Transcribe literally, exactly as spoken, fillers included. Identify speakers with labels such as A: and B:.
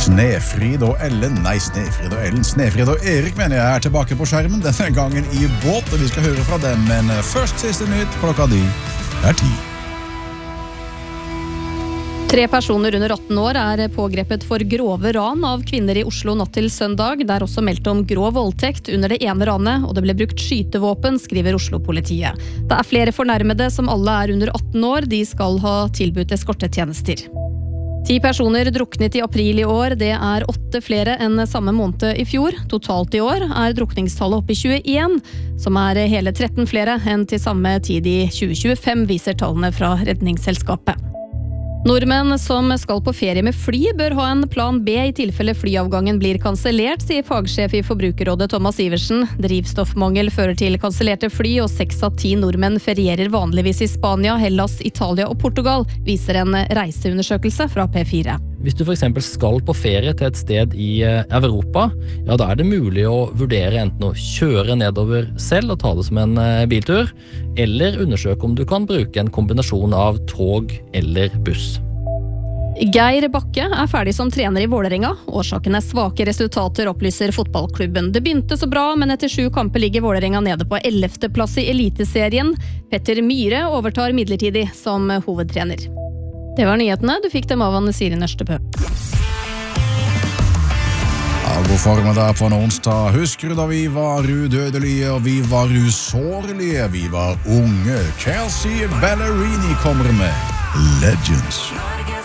A: Snefrid og Ellen, nei Snefrid og Ellen, Snefrid og Erik mener jeg er tilbake på skjermen, denne gangen i båt, og vi skal høre fra dem, men først siste nytt, klokka di er ti.
B: Tre personer under atten år er pågrepet for grove ran av kvinner i Oslo natt til søndag. Det er også meldt om grov voldtekt under det ene ranet, og det ble brukt skytevåpen, skriver Oslo-politiet. Det er flere fornærmede som alle er under atten år. De skal ha tilbudt eskortetjenester. Ti personer druknet i april i år. Det er åtte flere enn samme måned i fjor. Totalt i år er drukningstallet oppe i tjueen, som er hele tretten flere enn til samme tid i tjue tjuefem, viser tallene fra Redningsselskapet. Nordmenn som skal på ferie med fly bør ha en plan B i tilfelle flyavgangen blir kansellert, sier fagsjef i Forbrukerrådet Thomas Iversen. Drivstoffmangel fører til kansellerte fly, og seks av ti nordmenn ferierer vanligvis i Spania, Hellas, Italia og Portugal, viser en reiseundersøkelse fra P fire.
C: Hvis du for eksempel skal på ferie til et sted i Europa, ja, da er det mulig å vurdere enten å kjøre nedover selv og ta det som en biltur, eller undersøke om du kan bruke en kombinasjon av tog eller buss.
B: Geir Bakke er ferdig som trener i Vålerenga. Årsaken er svake resultater, opplyser fotballklubben. Det begynte så bra, men etter sju kamper ligger Vålerenga nede på ellevte plass i Eliteserien. Petter Myhre overtar midlertidig som hovedtrener. Det var nyhetene. Du fikk dem av Anne Siri Nørstebø.
A: Ja, god formiddag på en onsdag. Husker du da vi var udødelige, og vi var usårlige, vi var unge? Kelsey Ballerini kommer med Legends.